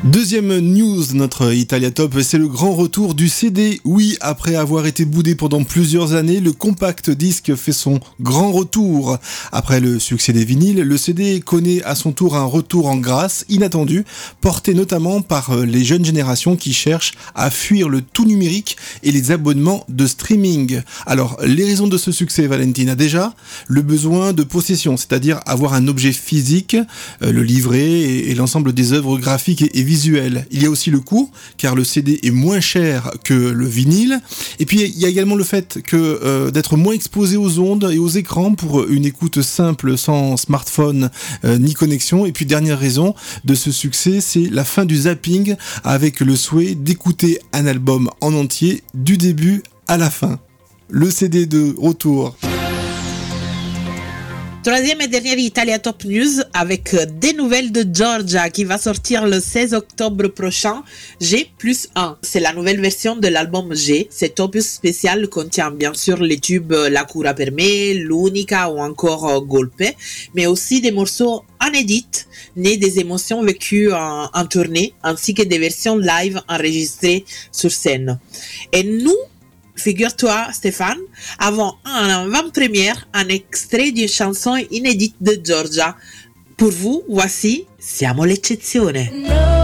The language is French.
Deuxième news, notre Italia Top, c'est le grand retour du CD. Oui, après avoir été boudé pendant plusieurs années, le compact disque fait son grand retour. Après le succès des vinyles, le CD connaît à son tour un retour en grâce inattendu, porté notamment par les jeunes générations qui cherchent à fuir le tout numérique et les abonnements de streaming. Alors, les raisons de ce succès, Valentina, déjà, le besoin de possession, c'est-à-dire avoir un objet physique, le livret et l'ensemble des œuvres graphiques et visuelles. Il y a aussi le coût, car le CD est moins cher que le vinyle. Et puis il y a également le fait que d'être moins exposé aux ondes et aux écrans pour une écoute simple sans smartphone ni connexion. Et puis dernière raison de ce succès, c'est la fin du zapping avec le souhait d'écouter un album en entier du début à la fin. Le CD de retour. Troisième et dernière Italia Top News avec des nouvelles de Giorgia qui va sortir le 16 octobre prochain, G+1. C'est la nouvelle version de l'album G. Cet opus spécial contient bien sûr les tubes La cura per me, L'unica ou encore Golpe, mais aussi des morceaux inédits nés des émotions vécues en tournée ainsi que des versions live enregistrées sur scène. Et nous, figure-toi, Stéphane, avons en avant-première un extrait d'une chanson inédite de Giorgia. Pour vous, voici Siamo l'eccezione.